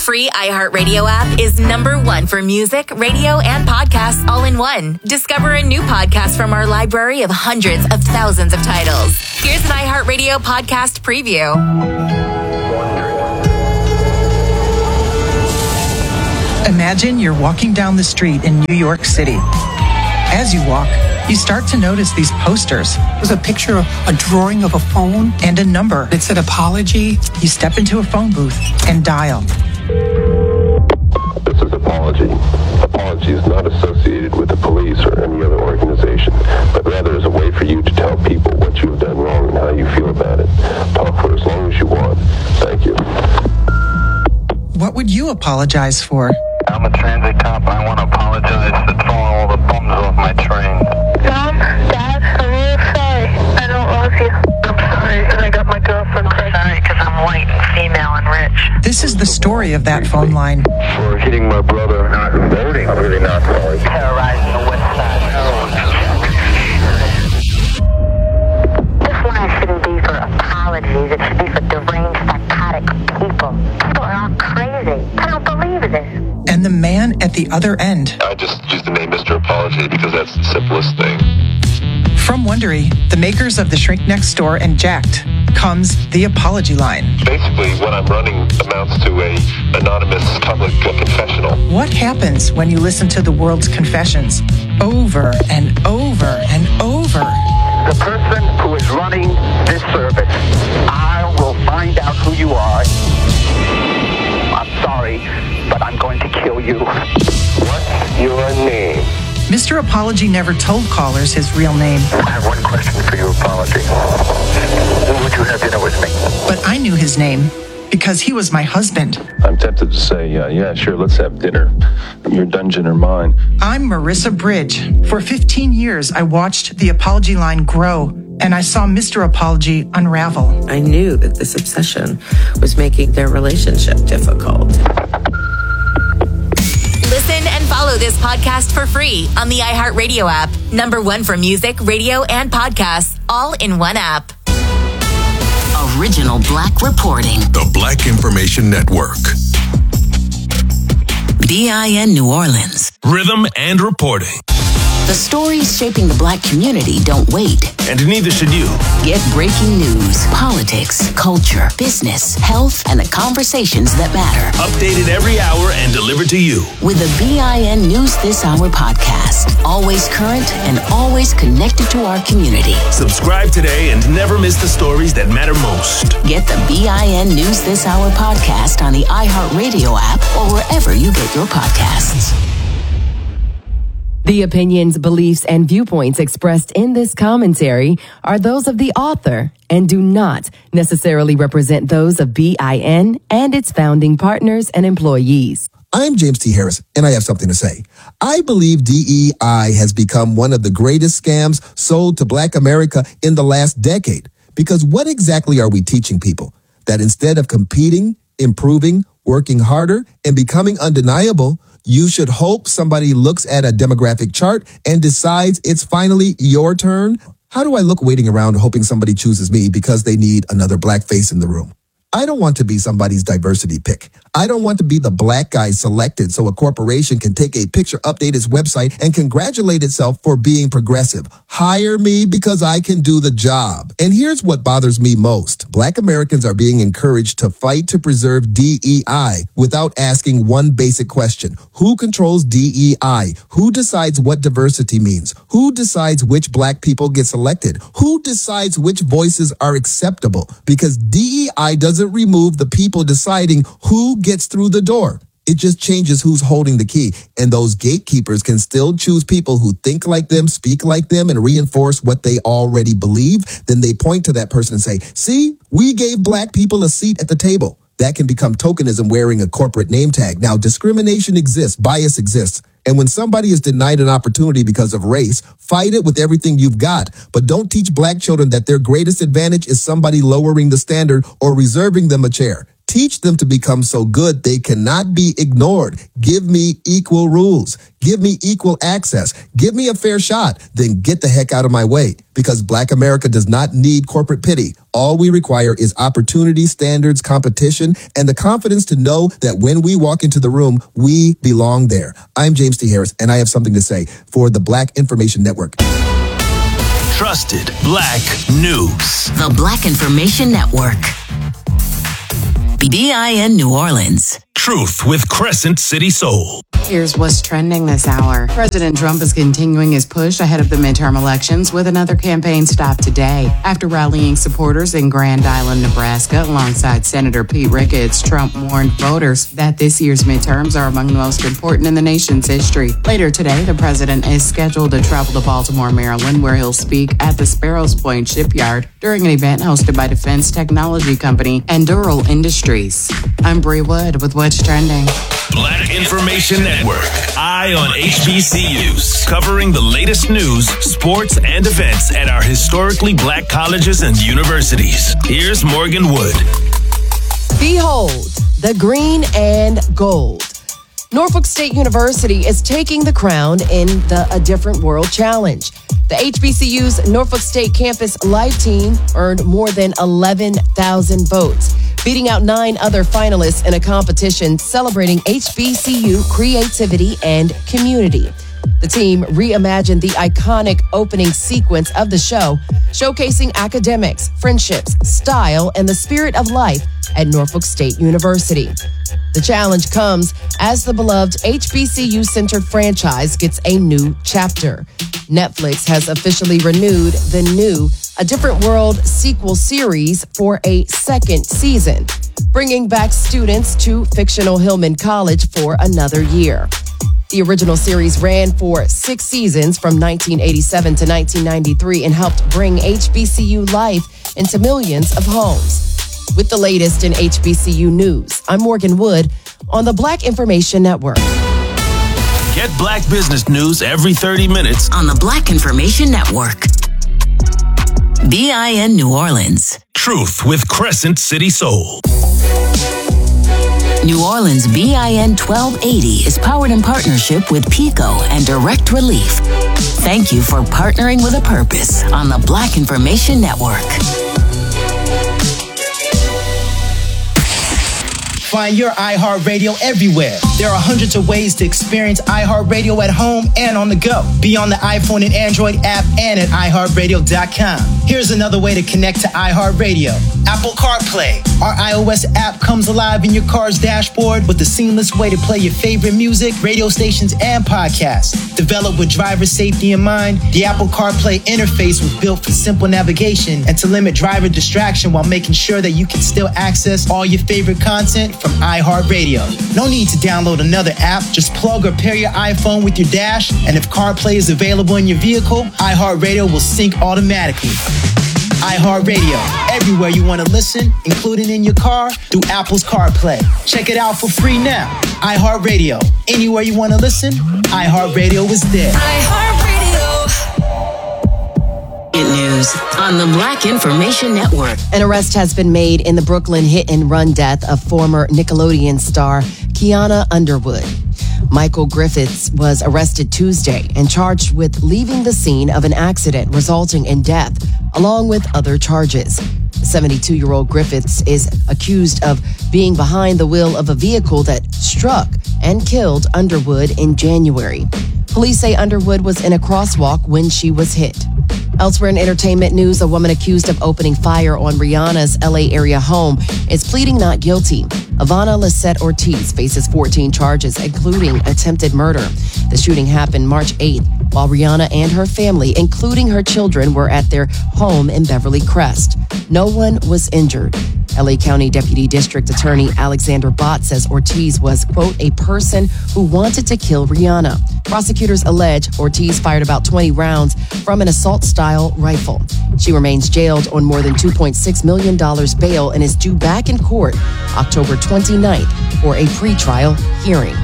free iHeartRadio app is #1 for music, radio, and podcasts all in one. Discover a new podcast from our library of hundreds of thousands of titles. Here's an iHeartRadio podcast preview. Imagine you're walking down the street in New York City. As you walk, you start to notice these posters. There's a picture of a drawing of a phone and a number. It said apology. You step into a phone booth and dial. This is Apology. Apology is not associated with the police or any other organization, but rather is a way for you to tell people what you've done wrong and how you feel about it. Talk for as long as you want. Thank you. What would you apologize for? I'm a transit cop and I want to apologize for throwing all the bums off my train. Mom, Dad, I'm really sorry. I don't love you. I'm sorry because I got my girlfriend pregnant. Sorry because I'm white and female and rich. This is the story of that phone line. For hitting my brother, not voting. I'm really not sorry. Terrorizing the West Side. This line shouldn't be for apologies. It should be for deranged, psychotic people. People are all crazy. I don't believe this. And the man at the other end. I just use the name Mr. Apology because that's the simplest thing. From Wondery, the makers of The Shrink Next Door and Jacked, comes the Apology Line. Basically, what I'm running amounts to a anonymous public confessional. What happens when you listen to the world's confessions over and over and over? The person who is running this service, I will find out who you are. I'm sorry, but I'm going to kill you. What's your name? Mr. Apology never told callers his real name. I have one question for you, Apology. Would you have dinner with me? But I knew his name because he was my husband. I'm tempted to say, yeah, sure, let's have dinner. Your dungeon or mine. I'm Marissa Bridge. For 15 years, I watched the Apology Line grow, and I saw Mr. Apology unravel. I knew that this obsession was making their relationship difficult. Listen and follow this podcast for free on the iHeartRadio app. #1 for music, radio, and podcasts, all in one app. Original Black Reporting. The Black Information Network. BIN New Orleans. Rhythm and reporting. The stories shaping the Black community don't wait. And neither should you. Get breaking news, politics, culture, business, health, and the conversations that matter. Updated every hour and delivered to you. With the BIN News This Hour podcast. Always current and always connected to our community. Subscribe today and never miss the stories that matter most. Get the BIN News This Hour podcast on the iHeartRadio app or wherever you get your podcasts. The opinions, beliefs, and viewpoints expressed in this commentary are those of the author and do not necessarily represent those of BIN and its founding partners and employees. I'm James T. Harris, and I have something to say. I believe DEI has become one of the greatest scams sold to Black America in the last decade. Because what exactly are we teaching people? That instead of competing, improving, working harder, and becoming undeniable, you should hope somebody looks at a demographic chart and decides it's finally your turn? How do I look waiting around hoping somebody chooses me because they need another Black face in the room? I don't want to be somebody's diversity pick. I don't want to be the Black guy selected so a corporation can take a picture, update its website, and congratulate itself for being progressive. Hire me because I can do the job. And here's what bothers me most. Black Americans are being encouraged to fight to preserve DEI without asking one basic question. Who controls DEI? Who decides what diversity means? Who decides which Black people get selected? Who decides which voices are acceptable? Because DEI doesn't remove the people deciding who gets through the door. It just changes who's holding the key. And those gatekeepers can still choose people who think like them, speak like them, and reinforce what they already believe. Then they point to that person and say, see, we gave Black people a seat at the table. That can become tokenism wearing a corporate name tag. Now, discrimination exists, bias exists. And when somebody is denied an opportunity because of race, fight it with everything you've got. But don't teach Black children that their greatest advantage is somebody lowering the standard or reserving them a chair. Teach them to become so good they cannot be ignored. Give me equal rules. Give me equal access. Give me a fair shot. Then get the heck out of my way. Because Black America does not need corporate pity. All we require is opportunity, standards, competition, and the confidence to know that when we walk into the room, we belong there. I'm James T. Harris, and I have something to say for the Black Information Network. Trusted Black News. The Black Information Network. BIN New Orleans. Truth with Crescent City Soul. Here's what's trending this hour. President Trump is continuing his push ahead of the midterm elections with another campaign stop today. After rallying supporters in Grand Island, Nebraska, alongside Senator Pete Ricketts, Trump warned voters that this year's midterms are among the most important in the nation's history. Later today, the president is scheduled to travel to Baltimore, Maryland, where he'll speak at the Sparrows Point Shipyard during an event hosted by defense technology company Endural Industries. I'm Bree Wood with What's Trending. Black Information Network. Eye on HBCUs. Covering the latest news, sports, and events at our historically Black colleges and universities. Here's Morgan Wood. Behold, the green and gold. Norfolk State University is taking the crown in the A Different World Challenge. The HBCU's Norfolk State Campus Live team earned more than 11,000 votes, beating out 9 other finalists in a competition celebrating HBCU creativity and community. The team reimagined the iconic opening sequence of the show, showcasing academics, friendships, style, and the spirit of life at Norfolk State University. The challenge comes as the beloved HBCU-centered franchise gets a new chapter. Netflix has officially renewed the new A Different World sequel series for a second season, bringing back students to fictional Hillman College for another year. The original series ran for 6 seasons from 1987 to 1993 and helped bring HBCU life into millions of homes. With the latest in HBCU news, I'm Morgan Wood on the Black Information Network. Get Black business news every 30 minutes on the Black Information Network. BIN New Orleans. Truth with Crescent City Soul. New Orleans BIN 1280 is powered in partnership with PICO and Direct Relief. Thank you for partnering with a purpose on the Black Information Network. Find your iHeartRadio everywhere. There are hundreds of ways to experience iHeartRadio at home and on the go. Be on the iPhone and Android app and at iHeartRadio.com. Here's another way to connect to iHeartRadio. Apple CarPlay. Our iOS app comes alive in your car's dashboard with a seamless way to play your favorite music, radio stations, and podcasts. Developed with driver safety in mind, the Apple CarPlay interface was built for simple navigation and to limit driver distraction while making sure that you can still access all your favorite content from iHeartRadio. No need to download another app. Just plug or pair your iPhone with your dash, and if CarPlay is available in your vehicle, iHeartRadio will sync automatically. iHeartRadio, everywhere you want to listen, including in your car through Apple's CarPlay. Check it out for free now. iHeartRadio, anywhere you want to listen, iHeartRadio is there. News on the Black Information Network. An arrest has been made in the Brooklyn hit and run death of former Nickelodeon star Kiana Underwood. Michael Griffiths was arrested Tuesday and charged with leaving the scene of an accident resulting in death, along with other charges. The 72-year-old Griffiths is accused of being behind the wheel of a vehicle that struck and killed Underwood in January. Police say Underwood was in a crosswalk when she was hit. Elsewhere in entertainment news, a woman accused of opening fire on Rihanna's LA area home is pleading not guilty. Ivana Lisette Ortiz faces 14 charges, including attempted murder. The shooting happened March 8th while Rihanna and her family, including her children, were at their home in Beverly Crest. No one was injured. LA County Deputy District Attorney Alexander Bott says Ortiz was, quote, a person who wanted to kill Rihanna. Prosecutors allege Ortiz fired about 20 rounds from an assault-style rifle. She remains jailed on more than $2.6 million bail and is due back in court October 29th for a pretrial hearing.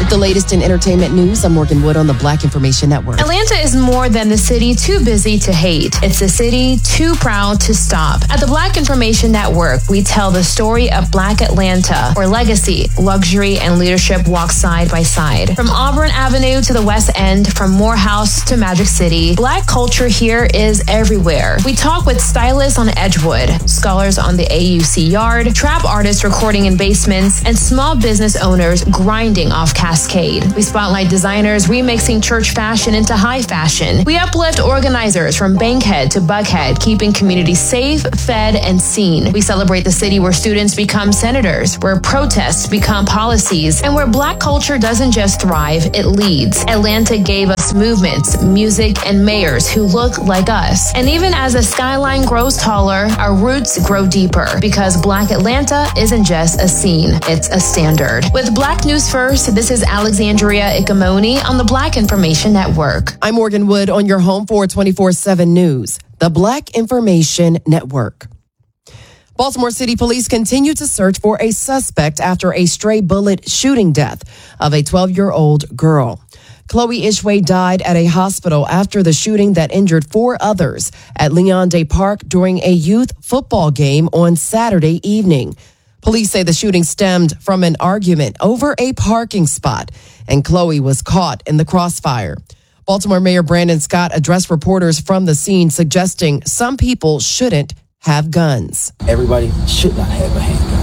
With the latest in entertainment news, I'm Morgan Wood on the Black Information Network. Atlanta is more than the city too busy to hate. It's a city too proud to stop. At the Black Information Network, we tell the story of Black Atlanta, where legacy, luxury, and leadership walk side by side. From Auburn Avenue to the West End, from Morehouse to Magic City, Black culture here is everywhere. We talk with stylists on Edgewood, scholars on the AUC Yard, trap artists recording in basements, and small business owners grinding off Cascade. We spotlight designers remixing church fashion into high fashion. We uplift organizers from Bankhead to Buckhead, keeping communities safe, fed, and seen. We celebrate the city where students become senators, where protests become policies, and where Black culture doesn't just thrive, it leads. Atlanta gave us movements, music, and mayors who look like us. And even as the skyline grows taller, our roots grow deeper, because Black Atlanta isn't just a scene, it's a standard. With Black News First, this is Alexandria Ikamoni on the Black Information Network. I'm Morgan Wood on your home for 24/7 News, the Black Information Network. Baltimore City Police continue to search for a suspect after a stray bullet shooting death of a 12-year-old girl. Chloe Ishway died at a hospital after the shooting that injured 4 others at Leon Day Park during a youth football game on Saturday evening. Police say the shooting stemmed from an argument over a parking spot, and Chloe was caught in the crossfire. Baltimore Mayor Brandon Scott addressed reporters from the scene, suggesting some people shouldn't have guns. Everybody should not have a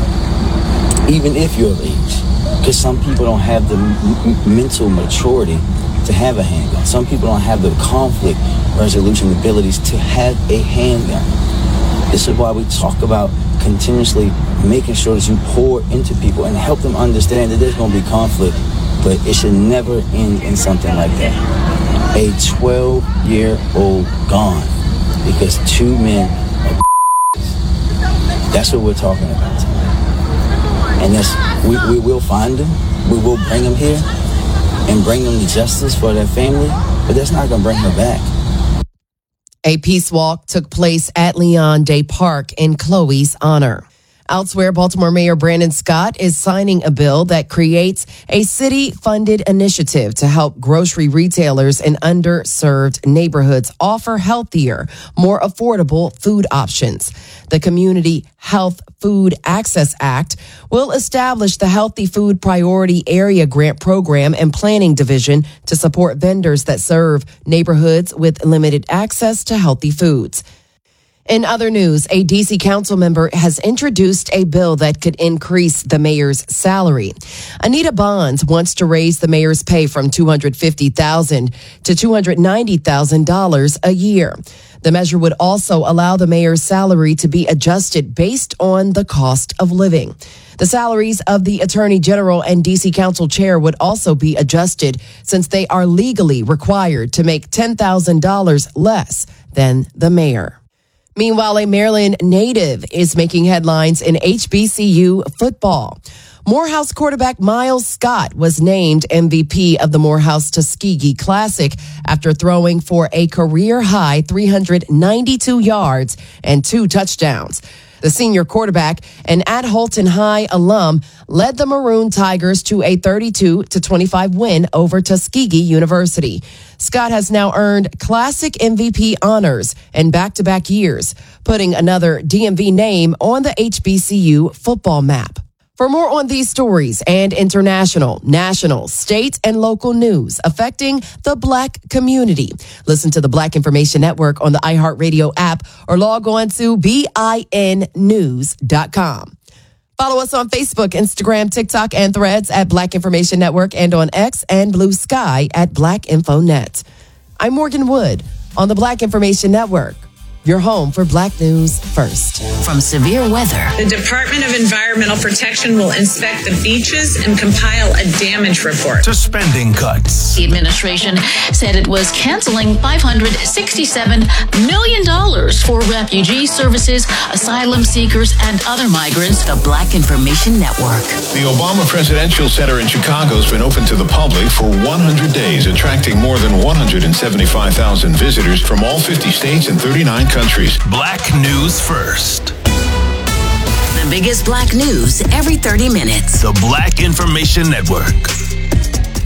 handgun, even if you're of age, because some people don't have the mental maturity to have a handgun. Some people don't have the conflict resolution abilities to have a handgun. This is why we talk about continuously making sure that you pour into people and help them understand that there's going to be conflict, but it should never end in something like that. A 12-year-old gone because 2 men are That's what we're talking about. And we will find them. We will bring them here and bring them to justice for their family, but that's not going to bring her back. A peace walk took place at Leon Day Park in Chloe's honor. Elsewhere, Baltimore Mayor Brandon Scott is signing a bill that creates a city-funded initiative to help grocery retailers in underserved neighborhoods offer healthier, more affordable food options. The Community Health Food Access Act will establish the Healthy Food Priority Area Grant Program and Planning Division to support vendors that serve neighborhoods with limited access to healthy foods. In other news, a D.C. council member has introduced a bill that could increase the mayor's salary. Anita Bonds wants to raise the mayor's pay from $250,000 to $290,000 a year. The measure would also allow the mayor's salary to be adjusted based on the cost of living. The salaries of the Attorney General and D.C. Council Chair would also be adjusted since they are legally required to make $10,000 less than the mayor. Meanwhile, a Maryland native is making headlines in HBCU football. Morehouse quarterback Miles Scott was named MVP of the Morehouse Tuskegee Classic after throwing for a career-high 392 yards and 2 touchdowns. The senior quarterback, an at Holton High alum, led the Maroon Tigers to a 32-25 win over Tuskegee University. Scott has now earned Classic MVP honors in back-to-back years, putting another DMV name on the HBCU football map. For more on these stories and international, national, state, and local news affecting the Black community, listen to the Black Information Network on the iHeartRadio app or log on to BINnews.com. Follow us on Facebook, Instagram, TikTok, and Threads at Black Information Network and on X and Blue Sky at Black InfoNet. I'm Morgan Wood on the Black Information Network. Your home for Black News First. From severe weather. The Department of Environmental Protection will inspect the beaches and compile a damage report. To spending cuts. The administration said it was canceling $567 million for refugee services, asylum seekers, and other migrants. The Black Information Network. The Obama Presidential Center in Chicago has been open to the public for 100 days, attracting more than 175,000 visitors from all 50 states and 39 countries. Black News First. The biggest Black news every 30 minutes. The Black Information Network.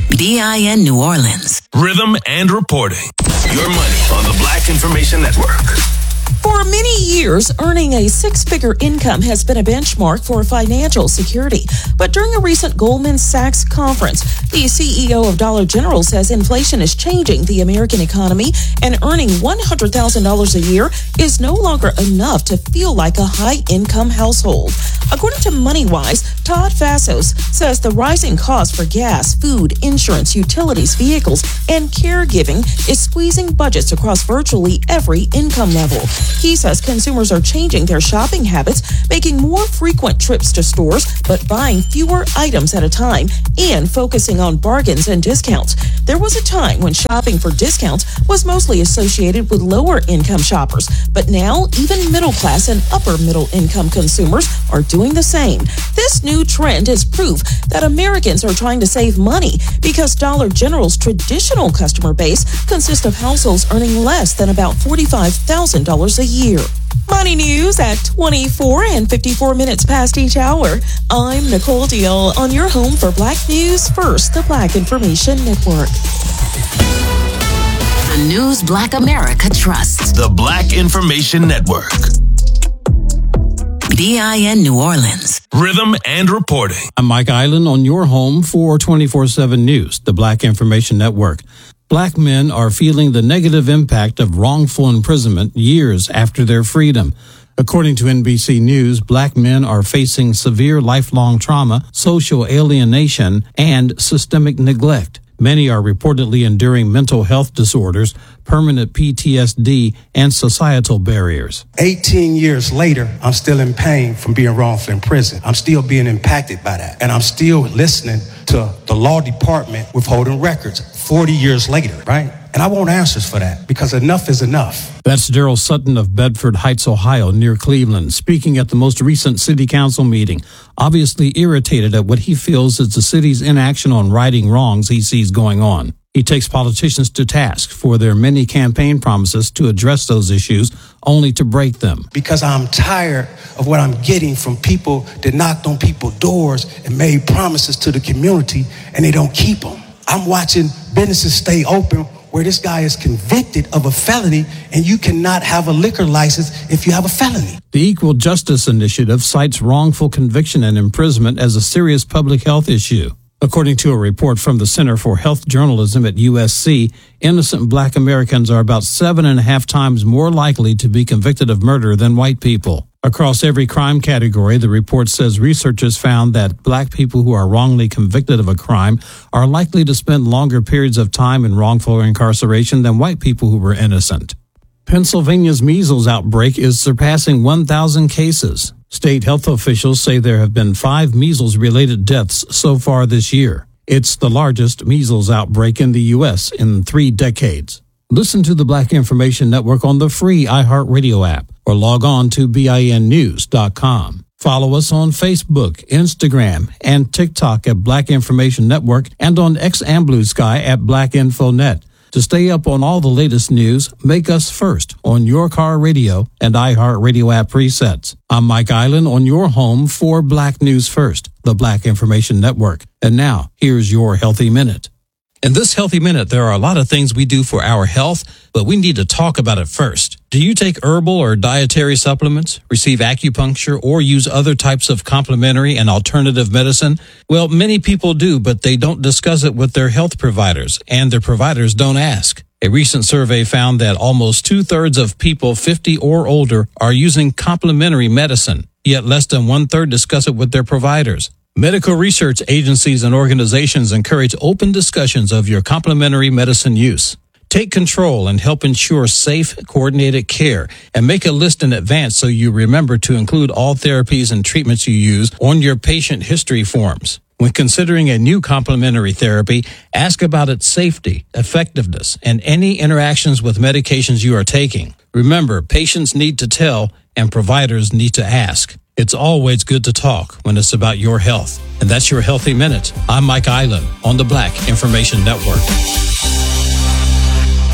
BIN New Orleans. Rhythm and reporting. Your money on the Black Information Network. For many years, earning a six-figure income has been a benchmark for financial security. But during a recent Goldman Sachs conference, the CEO of Dollar General says inflation is changing the American economy, and earning $100,000 a year is no longer enough to feel like a high-income household. According to MoneyWise, Todd Fassos says the rising cost for gas, food, insurance, utilities, vehicles, and caregiving is squeezing budgets across virtually every income level. He says consumers are changing their shopping habits, making more frequent trips to stores, but buying fewer items at a time and focusing on bargains and discounts. There was a time when shopping for discounts was mostly associated with lower income shoppers, but now even middle class and upper middle income consumers are doing the same. This new trend is proof that Americans are trying to save money because Dollar General's traditional customer base consists of households earning less than about $45,000 a year. Money news at 24 and 54 minutes past each hour. I'm Nicole Deal on your home for Black News First, the Black Information Network. The news Black America trusts. The Black Information Network. BIN New Orleans. Rhythm and reporting. I'm Mike Island on your home for 24/7 News, the Black Information Network. Black men are feeling the negative impact of wrongful imprisonment years after their freedom. According to NBC News, black men are facing severe lifelong trauma, social alienation, and systemic neglect. Many are reportedly enduring mental health disorders, permanent PTSD, and societal barriers. 18 years later, I'm still in pain from being wrongfully imprisoned. I'm still being impacted by that. And I'm still listening to the law department withholding records 40 years later, right? And I want answers for that because enough is enough. That's Daryl Sutton of Bedford Heights, Ohio, near Cleveland, speaking at the most recent city council meeting, obviously irritated at what he feels is the city's inaction on righting wrongs he sees going on. He takes politicians to task for their many campaign promises to address those issues, only to break them. Because I'm tired of what I'm getting from people that knocked on people's doors and made promises to the community and they don't keep them. I'm watching businesses stay open where this guy is convicted of a felony and you cannot have a liquor license if you have a felony. The Equal Justice Initiative cites wrongful conviction and imprisonment as a serious public health issue. According to a report from the Center for Health Journalism at USC, innocent black Americans are about 7.5 times more likely to be convicted of murder than white people. Across every crime category, the report says researchers found that black people who are wrongly convicted of a crime are likely to spend longer periods of time in wrongful incarceration than white people who were innocent. Pennsylvania's measles outbreak is surpassing 1,000 cases. State health officials say there have been 5 measles-related deaths so far this year. It's the largest measles outbreak in the U.S. in 3 decades. Listen to the Black Information Network on the free iHeartRadio app or log on to BINnews.com. Follow us on Facebook, Instagram, and TikTok at Black Information Network and on X and Blue Sky at BlackInfoNet. To stay up on all the latest news, make us first on your car radio and iHeartRadio app presets. I'm Mike Island on your home for Black News First, the Black Information Network. And now, here's your Healthy Minute. In this Healthy Minute, there are a lot of things we do for our health, but we need to talk about it first. Do you take herbal or dietary supplements, receive acupuncture, or use other types of complementary and alternative medicine? Well, many people do, but they don't discuss it with their health providers, and their providers don't ask. A recent survey found that almost 2/3 of people 50 or older are using complementary medicine, yet less than 1/3 discuss it with their providers. Medical research agencies and organizations encourage open discussions of your complementary medicine use. Take control and help ensure safe, coordinated care, and make a list in advance so you remember to include all therapies and treatments you use on your patient history forms. When considering a new complementary therapy, ask about its safety, effectiveness, and any interactions with medications you are taking. Remember, patients need to tell and providers need to ask. It's always good to talk when it's about your health. And that's your Healthy Minute. I'm Mike Island on the Black Information Network.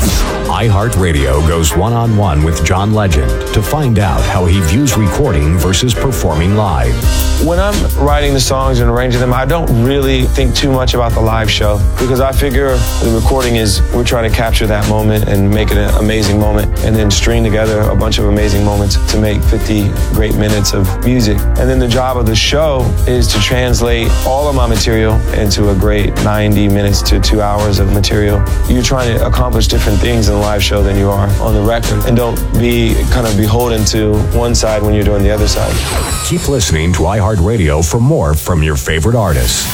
iHeartRadio goes one-on-one with John Legend to find out how he views recording versus performing live. When I'm writing the songs and arranging them, I don't really think too much about the live show because I figure the recording is we're trying to capture that moment and make it an amazing moment and then string together a bunch of amazing moments to make 50 great minutes of music. And then the job of the show is to translate all of my material into a great 90 minutes to 2 hours of material. You're trying to accomplish different things in a live show than you are on the record. And don't be kind of beholden to one side when you're doing the other side. Keep listening to iHeartRadio for more from your favorite artists.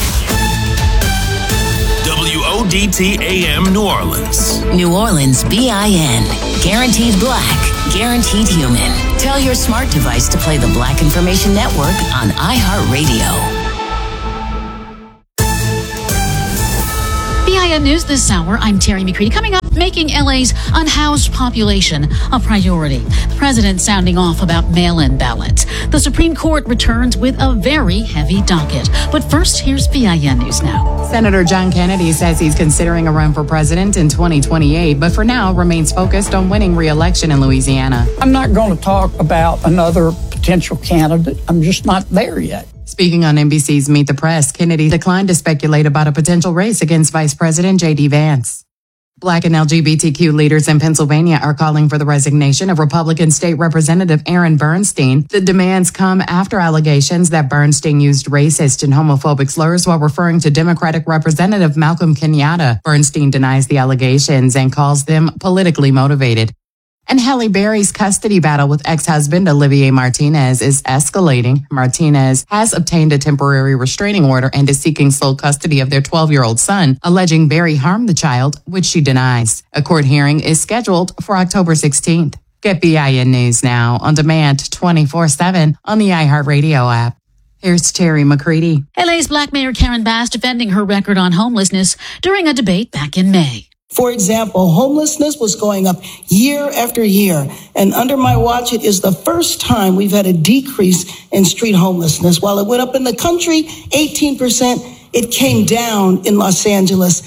WODT AM New Orleans. New Orleans BIN. Guaranteed black. Guaranteed human. Tell your smart device to play the Black Information Network on iHeartRadio. BIN News this hour. I'm Terry McCready. Coming up, making LA's unhoused population a priority. The president sounding off about mail-in ballots. The Supreme Court returns with a very heavy docket. But first, here's BIN News now. Senator John Kennedy says he's considering a run for president in 2028, but for now remains focused on winning re-election in Louisiana. I'm not going to talk about another potential candidate. I'm just not there yet. Speaking on NBC's Meet the Press, Kennedy declined to speculate about a potential race against Vice President J.D. Vance. Black and LGBTQ leaders in Pennsylvania are calling for the resignation of Republican State Representative Aaron Bernstein. The demands come after allegations that Bernstein used racist and homophobic slurs while referring to Democratic Representative Malcolm Kenyatta. Bernstein denies the allegations and calls them politically motivated. And Halle Berry's custody battle with ex-husband Olivier Martinez is escalating. Martinez has obtained a temporary restraining order and is seeking sole custody of their 12-year-old son, alleging Berry harmed the child, which she denies. A court hearing is scheduled for October 16th. Get BIN News now on demand 24/7 on the iHeartRadio app. Here's Terry McCready. LA's Black Mayor Karen Bass defending her record on homelessness during a debate back in May. For example, homelessness was going up year after year. And under my watch, it is the first time we've had a decrease in street homelessness. While it went up in the country, 18%, it came down in Los Angeles,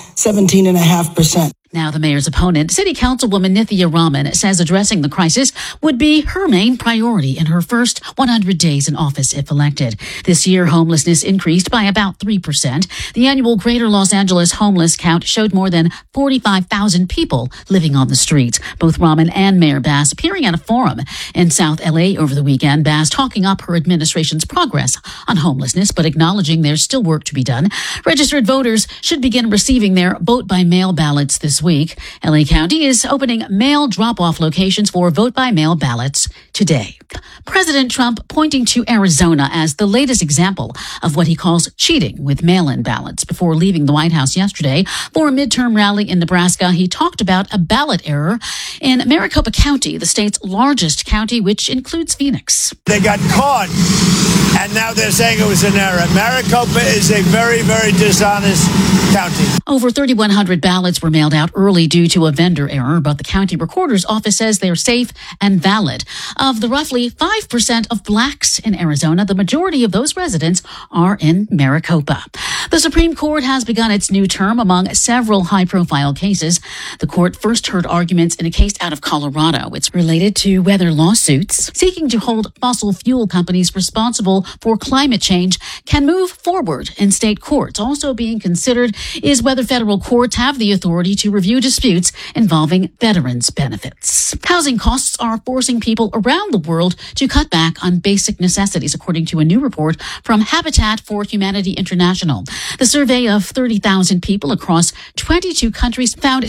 17.5%. Now the mayor's opponent, City Councilwoman Nithya Raman, says addressing the crisis would be her main priority in her first 100 days in office if elected. This year, homelessness increased by about 3%. The annual Greater Los Angeles homeless count showed more than 45,000 people living on the streets. Both Raman and Mayor Bass appearing at a forum in South LA over the weekend. Bass talking up her administration's progress on homelessness, but acknowledging there's still work to be done. Registered voters should begin receiving their vote-by-mail ballots this week. LA County is opening mail drop-off locations for vote-by-mail ballots today. President Trump pointing to Arizona as the latest example of what he calls cheating with mail-in ballots. Before leaving the White House yesterday for a midterm rally in Nebraska, he talked about a ballot error in Maricopa County, the state's largest county, which includes Phoenix. They got caught, and now they're saying it was an error. Maricopa is a very, very dishonest county. Over 3,100 ballots were mailed out early due to a vendor error, but the county recorder's office says they're safe and valid. Of the roughly 5% of blacks in Arizona, the majority of those residents are in Maricopa. The Supreme Court has begun its new term among several high-profile cases. The court first heard arguments in a case out of Colorado. It's related to whether lawsuits seeking to hold fossil fuel companies responsible for climate change can move forward in state courts. Also being considered is whether federal courts have the authority to review disputes involving veterans' benefits. Housing costs are forcing people around the world to cut back on basic necessities, according to a new report from Habitat for Humanity International. The survey of 30,000 people across 22 countries found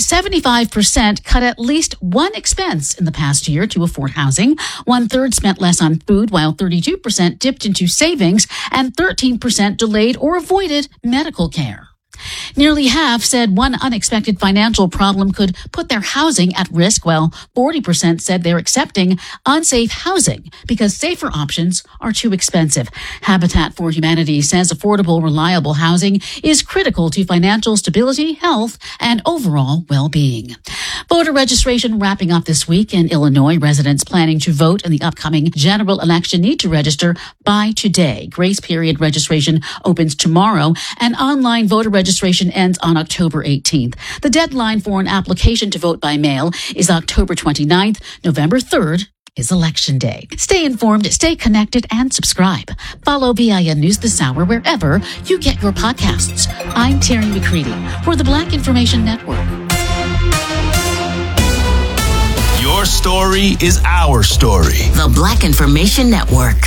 75% cut at least one expense in the past year to afford housing. 1/3 spent less on food, while 32% dipped into savings and 13% delayed or avoided medical care. Nearly half said one unexpected financial problem could put their housing at risk, while 40% said they're accepting unsafe housing because safer options are too expensive. Habitat for Humanity says affordable, reliable housing is critical to financial stability, health, and overall well-being. Voter registration wrapping up this week in Illinois. Residents planning to vote in the upcoming general election need to register by today. Grace period registration opens tomorrow, and online voter registration information ends on October 18th. The deadline for an application to vote by mail is October 29th. November 3rd is Election Day. Stay informed, stay connected, and subscribe. Follow BIN News This Hour wherever you get your podcasts. I'm Terry McCready for the Black Information Network. Your story is our story. The Black Information Network.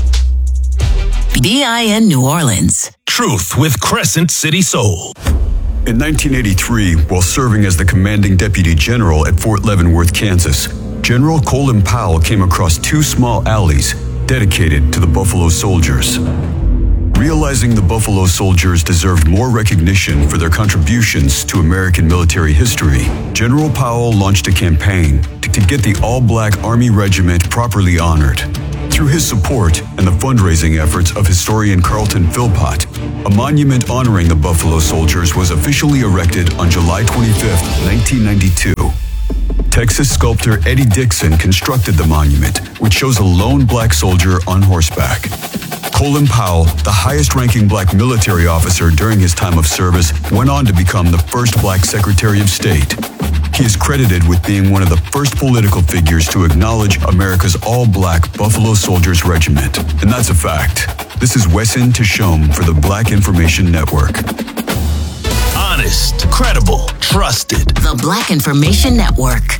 BIN New Orleans. Truth with Crescent City Soul. In 1983, while serving as the commanding deputy general at Fort Leavenworth, Kansas, General Colin Powell came across two small alleys dedicated to the Buffalo Soldiers. Realizing the Buffalo Soldiers deserved more recognition for their contributions to American military history, General Powell launched a campaign to get the all-black Army Regiment properly honored. Through his support and the fundraising efforts of historian Carlton Philpott, a monument honoring the Buffalo Soldiers was officially erected on July 25, 1992. Texas sculptor Eddie Dixon constructed the monument, which shows a lone black soldier on horseback. Colin Powell, the highest-ranking black military officer during his time of service, went on to become the first black Secretary of State. He is credited with being one of the first political figures to acknowledge America's all-black Buffalo Soldiers Regiment. And that's a fact. This is Wesson Tishome for the Black Information Network. Honest, credible, trusted. The Black Information Network.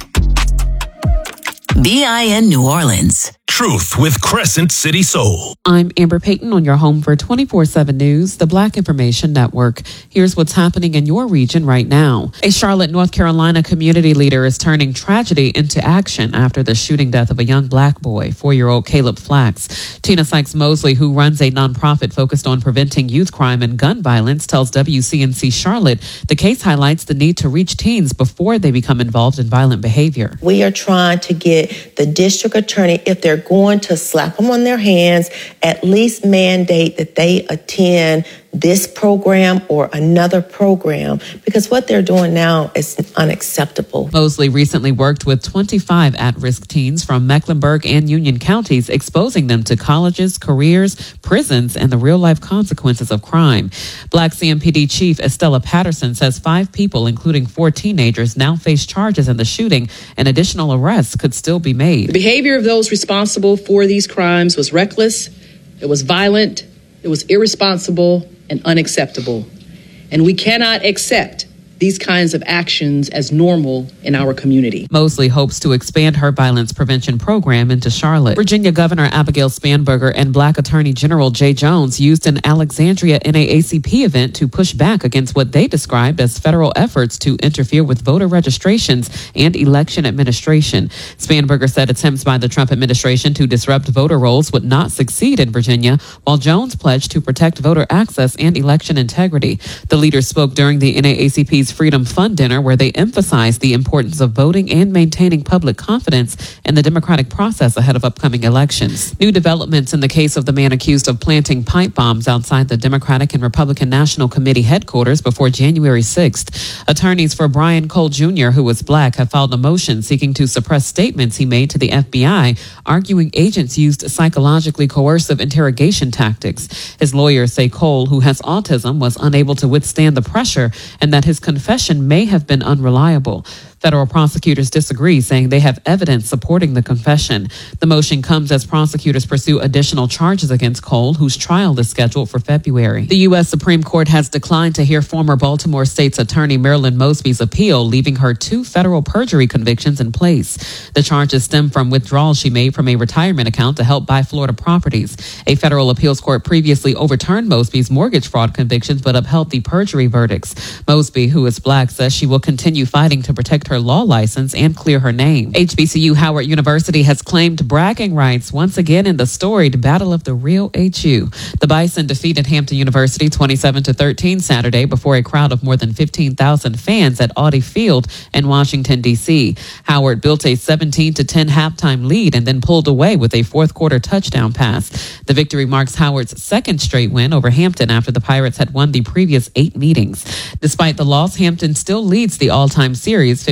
BIN New Orleans. Truth with Crescent City Soul. I'm Amber Payton on your home for 24/7 News, the Black Information Network. Here's what's happening in your region right now. A Charlotte, North Carolina community leader is turning tragedy into action after the shooting death of a young black boy, 4-year-old Caleb Flax. Tina Sykes-Mosley, who runs a nonprofit focused on preventing youth crime and gun violence, tells WCNC Charlotte the case highlights the need to reach teens before they become involved in violent behavior. We are trying to get the district attorney, if they're going to slap them on their hands, at least mandate that they attend this program or another program, because what they're doing now is unacceptable. Mosley recently worked with 25 at-risk teens from Mecklenburg and Union counties, exposing them to colleges, careers, prisons, and the real-life consequences of crime. Black CMPD Chief Estella Patterson says 5 people, including 4 teenagers, now face charges in the shooting, and additional arrests could still be made. The behavior of those responsible for these crimes was reckless, it was violent, it was irresponsible, and unacceptable. And we cannot accept these kinds of actions as normal in our community. Mosley hopes to expand her violence prevention program into Charlotte. Virginia Governor Abigail Spanberger and Black Attorney General Jay Jones used an Alexandria NAACP event to push back against what they described as federal efforts to interfere with voter registrations and election administration. Spanberger said attempts by the Trump administration to disrupt voter rolls would not succeed in Virginia, while Jones pledged to protect voter access and election integrity. The leaders spoke during the NAACP's Freedom Fund dinner, where they emphasized the importance of voting and maintaining public confidence in the democratic process ahead of upcoming elections. New developments in the case of the man accused of planting pipe bombs outside the Democratic and Republican National Committee headquarters before January 6th. Attorneys for Brian Cole Jr., who was black, have filed a motion seeking to suppress statements he made to the FBI, arguing agents used psychologically coercive interrogation tactics. His lawyers say Cole, who has autism, was unable to withstand the pressure and that his confession may have been unreliable. Federal prosecutors disagree, saying they have evidence supporting the confession. The motion comes as prosecutors pursue additional charges against Cole, whose trial is scheduled for February. The U.S. Supreme Court has declined to hear former Baltimore State's Attorney Marilyn Mosby's appeal, leaving her 2 federal perjury convictions in place. The charges stem from withdrawals she made from a retirement account to help buy Florida properties. A federal appeals court previously overturned Mosby's mortgage fraud convictions but upheld the perjury verdicts. Mosby, who is black, says she will continue fighting to protect her law license and clear her name. HBCU Howard University has claimed bragging rights once again in the storied Battle of the Real HU. The Bison defeated Hampton University 27-13 Saturday before a crowd of more than 15,000 fans at Audi Field in Washington, D.C. Howard built a 17-10 halftime lead and then pulled away with a fourth-quarter touchdown pass. The victory marks Howard's second straight win over Hampton after the Pirates had won the previous 8 meetings. Despite the loss, Hampton still leads the all-time series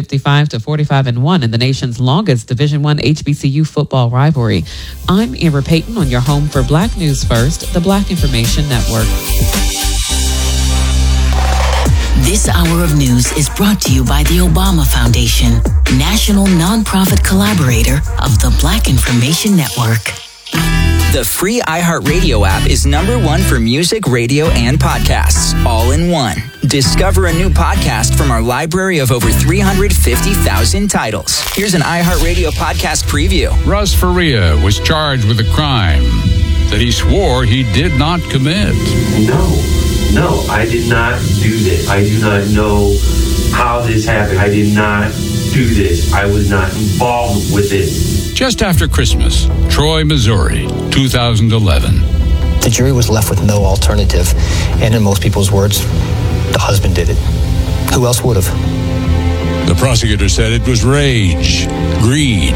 55-45-1 in the nation's longest Division I HBCU football rivalry. I'm Amber Payton on your home for Black News First, the Black Information Network. This hour of news is brought to you by the Obama Foundation, national nonprofit collaborator of the Black Information Network. The free iHeartRadio app is #1 for music, radio, and podcasts, all in one. Discover a new podcast from our library of over 350,000 titles. Here's an iHeartRadio podcast preview. Russ Faria was charged with a crime that he swore he did not commit. No, I did not do this. I do not know how this happened. I did not do this. I was not involved with this. Just after Christmas, Troy, Missouri, 2011. The jury was left with no alternative, and in most people's words, the husband did it. Who else would have? The prosecutor said it was rage, greed.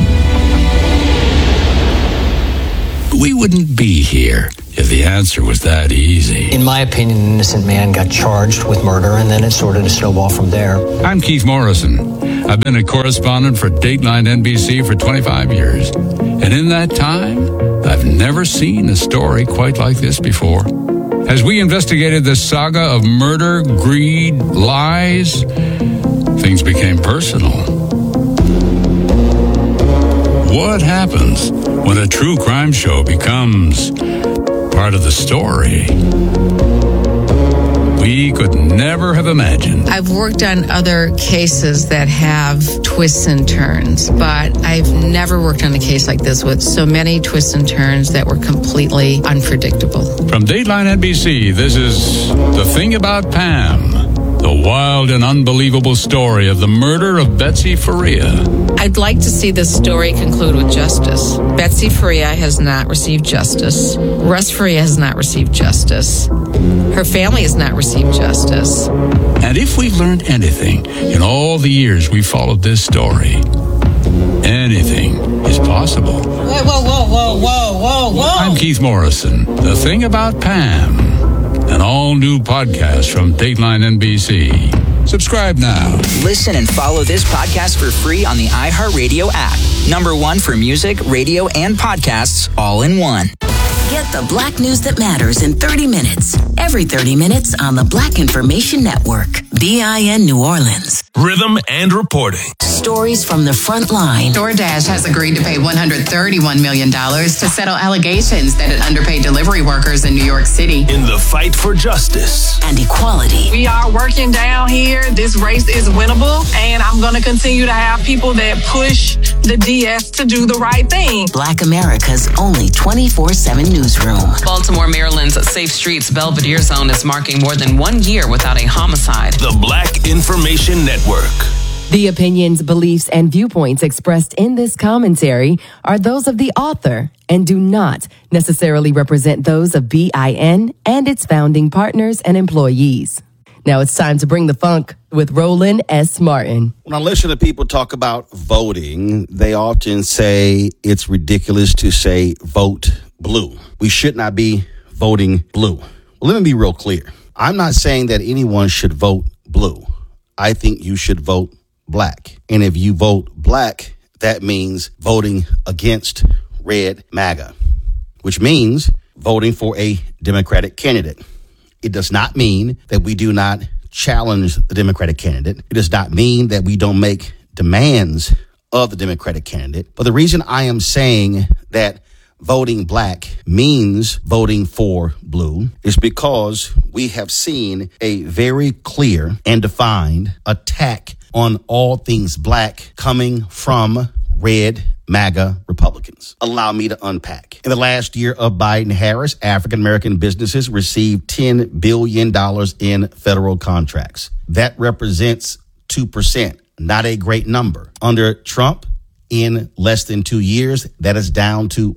We wouldn't be here if the answer was that easy. In my opinion, an innocent man got charged with murder, and then it started to snowball from there. I'm Keith Morrison. I've been a correspondent for Dateline NBC for 25 years. And in that time, I've never seen a story quite like this before. As we investigated the saga of murder, greed, lies, things became personal. What happens when a true crime show becomes part of the story? We could never have imagined. I've worked on other cases that have twists and turns, but I've never worked on a case like this with so many twists and turns that were completely unpredictable. From Dateline NBC, this is The Thing About Pam, the wild and unbelievable story of the murder of Betsy Faria. I'd like to see this story conclude with justice. Betsy Faria has not received justice. Russ Faria has not received justice. Her family has not received justice. And if we've learned anything in all the years we followed this story, anything is possible. Whoa. I'm Keith Morrison. The Thing About Pam, an all-new podcast from Dateline NBC. Subscribe now. Listen and follow this podcast for free on the iHeartRadio app. #1 for music, radio, and podcasts, all in one. Get the Black news that matters in 30 minutes. Every 30 minutes on the Black Information Network. BIN New Orleans. Rhythm and reporting. Stories from the front line. DoorDash has agreed to pay $131 million to settle allegations that it underpaid delivery workers in New York City. In the fight for justice and equality. We are working down here. This race is winnable, and I'm going to continue to have people that push the DS to do the right thing. Black America's only 24/7 newsroom. Baltimore, Maryland's Safe Streets Belvedere Zone is marking more than 1 year without a homicide. The Black Information Network. The opinions, beliefs, and viewpoints expressed in this commentary are those of the author and do not necessarily represent those of BIN and its founding partners and employees. Now it's time to bring the funk with Roland S. Martin. When I listen to people talk about voting, they often say it's ridiculous to say vote blue. We should not be voting blue. Well, let me be real clear. I'm not saying that anyone should vote blue. I think you should vote black. And if you vote black, that means voting against red MAGA, which means voting for a Democratic candidate. It does not mean that we do not challenge the Democratic candidate. It does not mean that we don't make demands of the Democratic candidate. But the reason I am saying that voting black means voting for blue is because we have seen a very clear and defined attack on all things black coming from red MAGA Republicans. Allow me to unpack. In the last year of Biden-Harris, African-American businesses received $10 billion in federal contracts. That represents 2%, not a great number. Under Trump, in less than 2 years, that is down to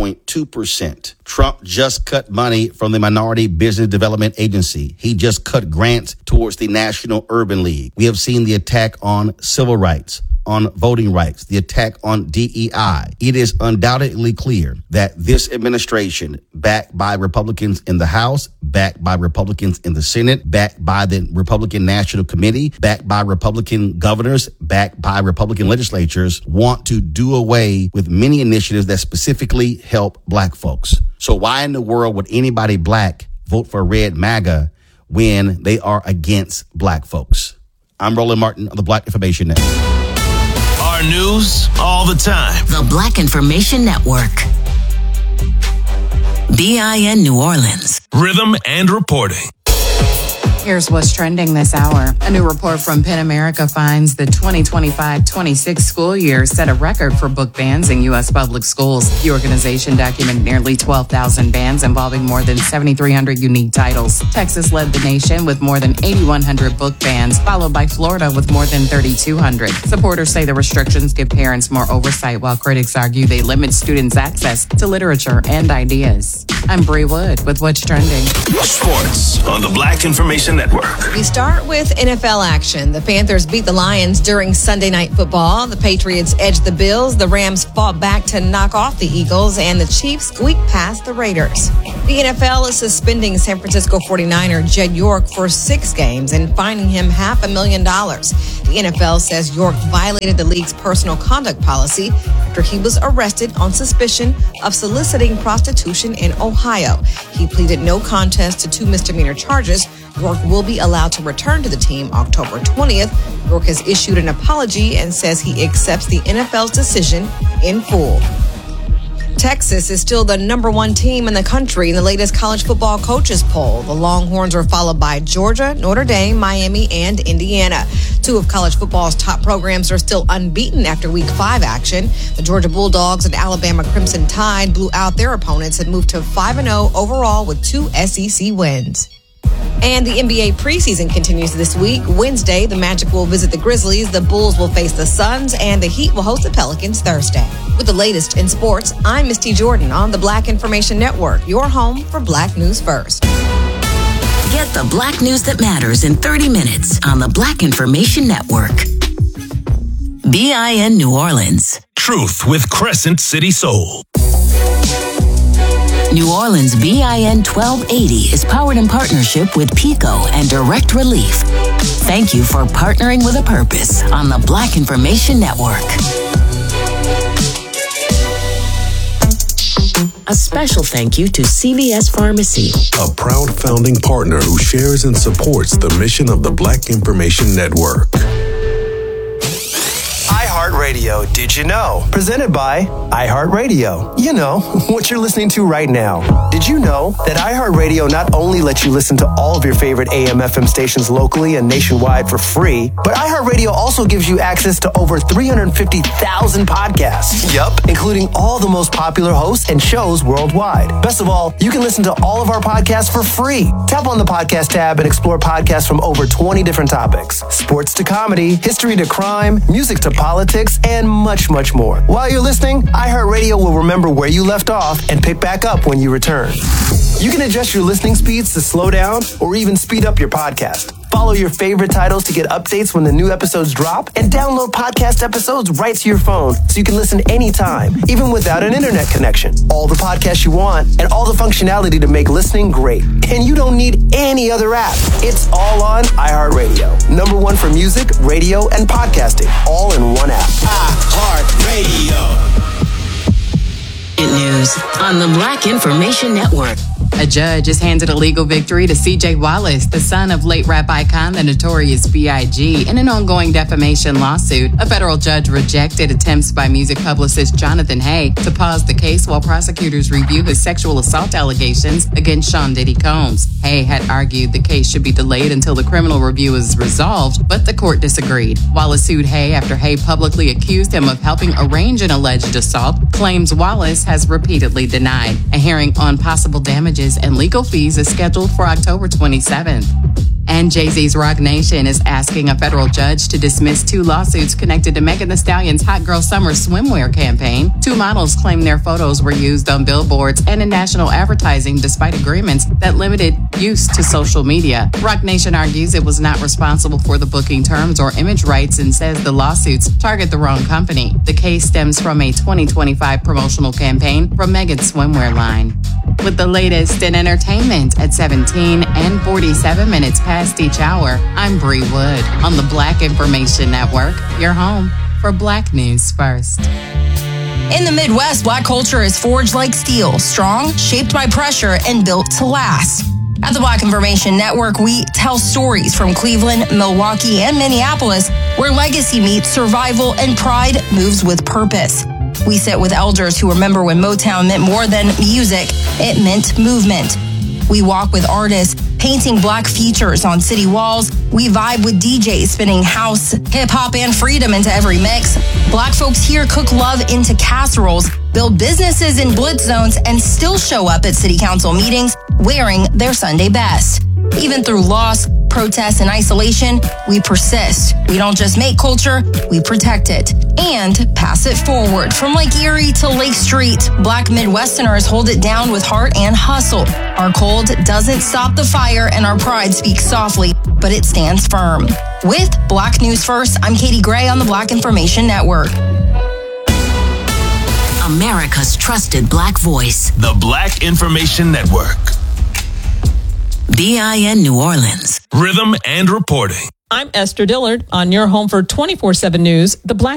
1.2%. Trump just cut money from the Minority Business Development Agency. He just cut grants towards the National Urban League. We have seen the attack on civil rights, on voting rights, the attack on DEI. It is undoubtedly clear that this administration, backed by Republicans in the House, backed by Republicans in the Senate, backed by the Republican National Committee, backed by Republican governors, backed by Republican legislatures, want to do away with many initiatives that specifically help black folks. So why in the world would anybody black vote for red MAGA when they are against black folks. I'm Roland Martin of the Black Information Network. Our news all the time. The Black Information Network. BIN New Orleans. Rhythm and reporting. Here's what's trending this hour. A new report from PEN America finds the 2025-26 school year set a record for book bans in U.S. public schools. The organization documented nearly 12,000 bans involving more than 7,300 unique titles. Texas led the nation with more than 8,100 book bans, followed by Florida with more than 3,200. Supporters say the restrictions give parents more oversight, while critics argue they limit students' access to literature and ideas. I'm Bree Wood with What's Trending. Sports on the Black Information Network. We start with NFL action. The Panthers beat the Lions during Sunday Night Football. The Patriots edged the Bills. The Rams fought back to knock off the Eagles. And the Chiefs squeaked past the Raiders. The NFL is suspending San Francisco 49er Jed York for 6 games and fining him $500,000. The NFL says York violated the league's personal conduct policy after he was arrested on suspicion of soliciting prostitution in Ohio. He pleaded no contest to 2 misdemeanor charges. York will be allowed to return to the team October 20th. York has issued an apology and says he accepts the NFL's decision in full. Texas is still the number 1 team in the country in the latest college football coaches poll. The Longhorns are followed by Georgia, Notre Dame, Miami, and Indiana. 2 of college football's top programs are still unbeaten after Week 5 action. The Georgia Bulldogs and Alabama Crimson Tide blew out their opponents and moved to 5-0 overall with 2 SEC wins. And the NBA preseason continues this week. Wednesday, the Magic will visit the Grizzlies, the Bulls will face the Suns, and the Heat will host the Pelicans Thursday. With the latest in sports, I'm Misty Jordan on the Black Information Network, your home for Black News First. Get the Black news that matters in 30 minutes on the Black Information Network. BIN New Orleans. Truth with Crescent City Soul. New Orleans BIN 1280 is powered in partnership with PICO and Direct Relief. Thank you for partnering with a purpose on the Black Information Network. A special thank you to CVS Pharmacy, a proud founding partner who shares and supports the mission of the Black Information Network. iHeartRadio, did you know? Presented by iHeartRadio. You know, what you're listening to right now. Did you know that iHeartRadio not only lets you listen to all of your favorite AM/FM stations locally and nationwide for free, but iHeartRadio also gives you access to over 350,000 podcasts. Yup, including all the most popular hosts and shows worldwide. Best of all, you can listen to all of our podcasts for free. Tap on the podcast tab and explore podcasts from over 20 different topics. Sports to comedy, history to crime, music to politics, and much, much more. While you're listening, iHeartRadio will remember where you left off and pick back up when you return. You can adjust your listening speeds to slow down or even speed up your podcast. Follow your favorite titles to get updates when the new episodes drop, and download podcast episodes right to your phone so you can listen anytime, even without an internet connection. All the podcasts you want and all the functionality to make listening great. And you don't need any other app. It's all on iHeartRadio. #1 for music, radio, and podcasting, all in one app. iHeartRadio. News on the Black Information Network. A judge has handed a legal victory to C.J. Wallace, the son of late rap icon, the Notorious B.I.G., in an ongoing defamation lawsuit. A federal judge rejected attempts by music publicist Jonathan Hay to pause the case while prosecutors review his sexual assault allegations against Sean Diddy Combs. Hay had argued the case should be delayed until the criminal review is resolved, but the court disagreed. Wallace sued Hay after Hay publicly accused him of helping arrange an alleged assault, claims Wallace has repeatedly denied. A hearing on possible damages and legal fees is scheduled for October 27th. And Jay-Z's Rock Nation is asking a federal judge to dismiss 2 lawsuits connected to Megan Thee Stallion's Hot Girl Summer swimwear campaign. 2 models claim their photos were used on billboards and in national advertising despite agreements that limited use to social media. Rock Nation argues it was not responsible for the booking terms or image rights and says the lawsuits target the wrong company. The case stems from a 2025 promotional campaign from Megan's swimwear line. With the latest in entertainment at 17 and 47 minutes past each hour, I'm Bree Wood on the Black Information Network, your home for Black News First. In the Midwest, Black culture is forged like steel, strong, shaped by pressure, and built to last. At the Black Information Network, we tell stories from Cleveland, Milwaukee, and Minneapolis, where legacy meets survival and pride moves with purpose. We sit with elders who remember when Motown meant more than music, it meant movement. We walk with artists painting Black features on city walls. We vibe with DJs spinning house, hip-hop, and freedom into every mix. Black folks here cook love into casseroles, build businesses in blitz zones, and still show up at city council meetings wearing their Sunday best. Even through loss, protest, and isolation, we persist. We don't just make culture, we protect it and pass it forward. From Lake Erie to Lake Street, Black Midwesterners hold it down with heart and hustle. Our cold doesn't stop the fire, and our pride speaks softly, but it stands firm. With Black News First, I'm Katie Gray on the Black Information Network. America's trusted Black voice. The Black Information Network. BIN New Orleans. Rhythm and reporting. I'm Esther Dillard on your home for 24/7 News, the Black